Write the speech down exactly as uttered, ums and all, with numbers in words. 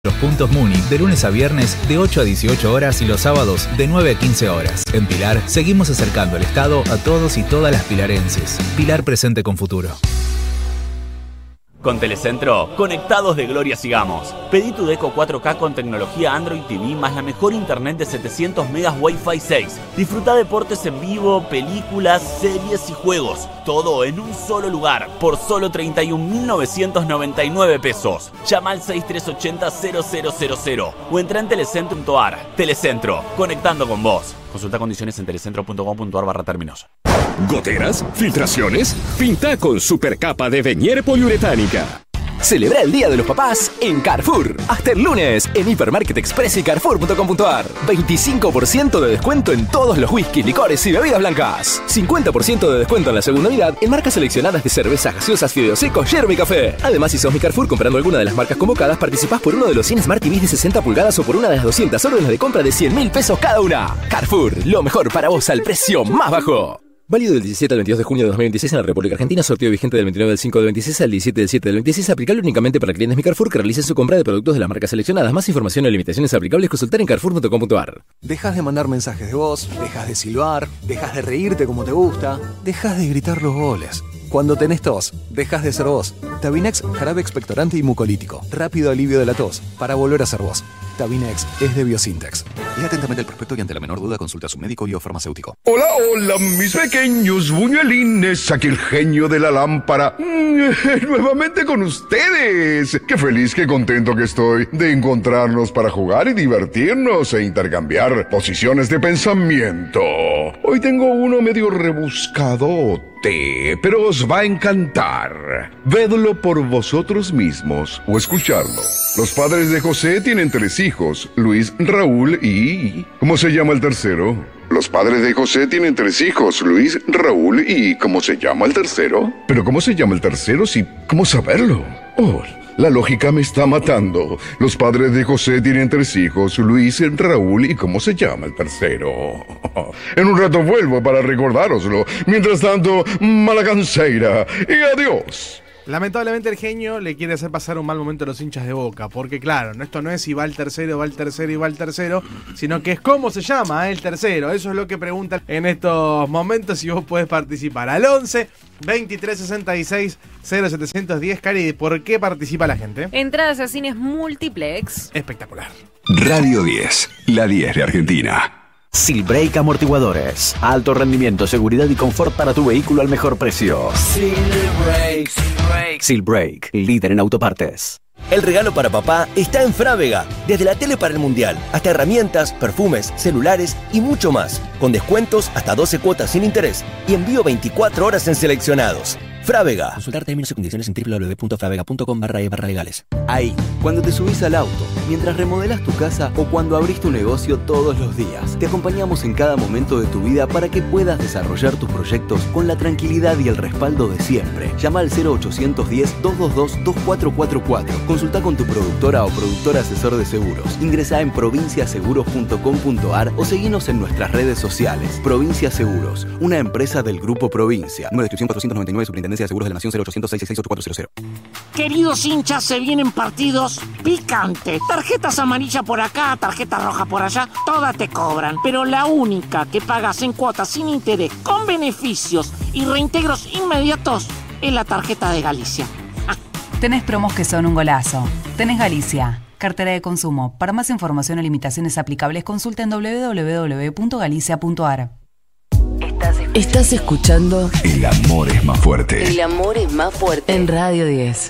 Los puntos Muni, de lunes a viernes de ocho a dieciocho horas y los sábados de nueve a quince horas. En Pilar, seguimos acercando el Estado a todos y todas las pilarenses. Pilar presente con futuro. Con Telecentro, conectados de gloria sigamos. Pedí tu Deco cuatro K con tecnología Android T V más la mejor internet de setecientos megas Wi-Fi seis. Disfruta deportes en vivo, películas, series y juegos. Todo en un solo lugar, por solo treinta y un mil novecientos noventa y nueve pesos. Llama al seis tres ocho cero cero cero cero cero o entra en telecentro punto a r. Telecentro, conectando con vos. Consulta condiciones en telecentro punto com punto a r barra términos. ¿Goteras? ¿Filtraciones? Pinta con supercapa de Venier poliuretánica. Celebra el Día de los Papás en Carrefour. Hasta el lunes en Hipermarket Express y carrefour punto com punto a r. veinticinco por ciento de descuento en todos los whisky, licores y bebidas blancas. cincuenta por ciento de descuento en la segunda unidad en marcas seleccionadas de cervezas, gaseosas, fideos secos, yerba y café. Además, si sos mi Carrefour comprando alguna de las marcas convocadas, participás por uno de los cien Smart T Vs de sesenta pulgadas o por una de las doscientas órdenes de compra de cien mil pesos cada una. Carrefour, lo mejor para vos al precio más bajo. Válido del diecisiete al veintidós de junio de dos mil veintiséis en la República Argentina. Sorteo vigente del veintinueve del cinco del veintiséis al diecisiete del siete del veintiséis. Aplicable únicamente para clientes Mi Carrefour que realicen su compra de productos de las marcas seleccionadas. Más información y limitaciones aplicables consultar en carrefour punto com punto a r. Dejas de mandar mensajes de voz, dejas de silbar, dejas de reírte como te gusta, dejas de gritar los goles. Cuando tenés tos, dejas de ser vos. Tabinex, jarabe expectorante y mucolítico. Rápido alivio de la tos, para volver a ser vos. Tabinex es de Biosintex. Lea atentamente el prospecto y ante la menor duda consulta a su médico y o farmacéutico. Hola, hola, mis pequeños buñuelines. Aquí el genio de la lámpara. Mm, nuevamente con ustedes. Qué feliz, qué contento que estoy de encontrarnos para jugar y divertirnos e intercambiar posiciones de pensamiento. Hoy tengo uno medio rebuscadote, pero os va a encantar. Vedlo por vosotros mismos o escucharlo. Los padres de José tienen tres hijos, Luis, Raúl y... ¿Cómo se llama el tercero? Los padres de José tienen tres hijos, Luis, Raúl y... ¿Cómo se llama el tercero? ¿Pero cómo se llama el tercero si... ¿Cómo saberlo? Oh, la lógica me está matando. Los padres de José tienen tres hijos, Luis, Raúl y... ¿Cómo se llama el tercero? En un rato vuelvo para recordároslo. Mientras tanto, mala canseira y adiós. Lamentablemente el genio le quiere hacer pasar un mal momento a los hinchas de Boca, porque claro, esto no es si va el tercero, va el tercero y va el tercero, sino que es cómo se llama el tercero. Eso es lo que preguntan en estos momentos y vos podés participar al once veintitrés sesenta y seis cero setecientos diez. Cari, ¿por qué participa la gente? Entradas a cines multiplex. Espectacular. Radio diez, la diez de Argentina. Silbrake Amortiguadores. Alto rendimiento, seguridad y confort para tu vehículo al mejor precio. Silbrake, Silbrake. Silbrake, líder en autopartes. El regalo para papá está en Frávega. Desde la tele para el mundial, hasta herramientas, perfumes, celulares y mucho más. Con descuentos hasta doce cuotas sin interés y envío veinticuatro horas en seleccionados. Frávega. Consultar términos y condiciones en doble u doble u doble u punto fravega punto com barra e barra legales. Ahí, cuando te subís al auto, mientras remodelas tu casa o cuando abrís tu negocio todos los días, te acompañamos en cada momento de tu vida para que puedas desarrollar tus proyectos con la tranquilidad y el respaldo de siempre. Llama al cero ochocientos diez, doscientos veintidós, veinticuatro cuarenta y cuatro. Consulta con tu productora o productor asesor de seguros. Ingresá en provincia seguros punto com punto a r o seguinos en nuestras redes sociales. Provincia Seguros, una empresa del Grupo Provincia. Número de inscripción cuatrocientos noventa y nueve, Superintendencia de Seguros de la Nación, cero ochocientos seis seis seis ocho cuatro cero cero. Queridos hinchas, se vienen partidos picantes. Tarjetas amarillas por acá, tarjeta roja por allá, todas te cobran. Pero la única que pagas en cuotas sin interés, con beneficios y reintegros inmediatos, es la tarjeta de Galicia. Ah. Tenés promos que son un golazo. Tenés Galicia. Cartera de consumo. Para más información o limitaciones aplicables, consulta en doble u doble u doble u punto galicia punto a r. Estás escuchando El amor es más fuerte. El amor es más fuerte en Radio diez.